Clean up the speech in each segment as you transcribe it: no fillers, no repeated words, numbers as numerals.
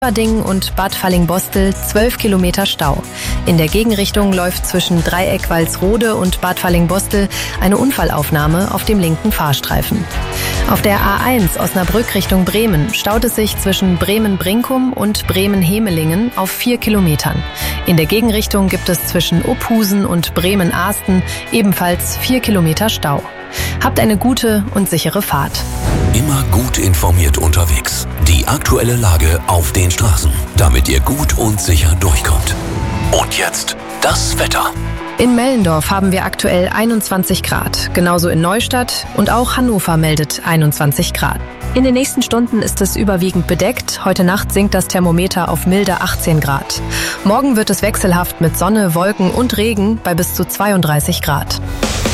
Bading und Bad Fallingbostel 12 Kilometer Stau. In der Gegenrichtung läuft zwischen Dreieck-Walsrode und Bad Fallingbostel eine Unfallaufnahme auf dem linken Fahrstreifen. Auf der A1 Osnabrück Richtung Bremen staut es sich zwischen Bremen-Brinkum und Bremen-Hemelingen auf 4 Kilometern. In der Gegenrichtung gibt es zwischen Uphusen und Bremen-Ahsten ebenfalls 4 Kilometer Stau. Habt eine gute und sichere Fahrt. Immer gut informiert unterwegs. Die aktuelle Lage auf den Straßen, damit ihr gut und sicher durchkommt. Und jetzt das Wetter. In Mellendorf haben wir aktuell 21 Grad, genauso in Neustadt, und auch Hannover meldet 21 Grad. In den nächsten Stunden ist es überwiegend bedeckt. Heute Nacht sinkt das Thermometer auf milde 18 Grad. Morgen wird es wechselhaft mit Sonne, Wolken und Regen bei bis zu 32 Grad.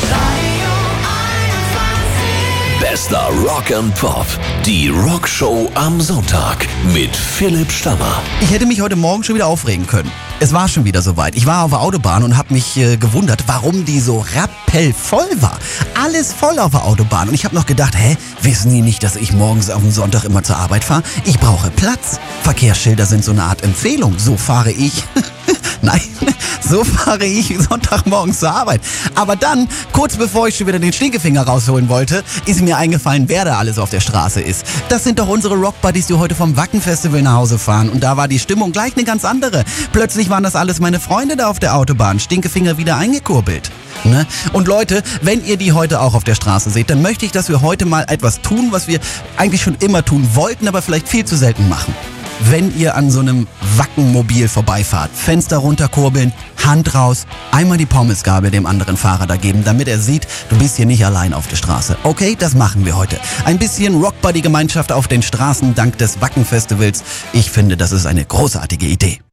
Bester Rock and Pop. Die Rockshow am Sonntag mit Philipp Stammer. Ich hätte mich heute Morgen schon wieder aufregen können. Es war schon wieder soweit. Ich war auf der Autobahn und habe mich gewundert, warum die so rappelvoll war. Alles voll auf der Autobahn. Und ich habe noch gedacht, wissen die nicht, dass ich morgens auf den Sonntag immer zur Arbeit fahre? Ich brauche Platz. Verkehrsschilder sind so eine Art Empfehlung. So fahre ich. Nein, so fahre ich Sonntagmorgens zur Arbeit. Aber dann, kurz bevor ich schon wieder den Stinkefinger rausholen wollte, ist mir eingefallen, wer da alles auf der Straße ist. Das sind doch unsere Rockbuddies, die heute vom Wacken-Festival nach Hause fahren. Und da war die Stimmung gleich eine ganz andere. Plötzlich waren das alles meine Freunde da auf der Autobahn. Stinkefinger wieder eingekurbelt. Ne? Und Leute, wenn ihr die heute auch auf der Straße seht, dann möchte ich, dass wir heute mal etwas tun, was wir eigentlich schon immer tun wollten, aber vielleicht viel zu selten machen. Wenn ihr an so einem Wackenmobil vorbeifahrt, Fenster runterkurbeln, Hand raus, einmal die Pommesgabel dem anderen Fahrer da geben, damit er sieht, du bist hier nicht allein auf der Straße. Okay, das machen wir heute. Ein bisschen Rockbuddy-Gemeinschaft auf den Straßen dank des Wacken-Festivals. Ich finde, das ist eine großartige Idee.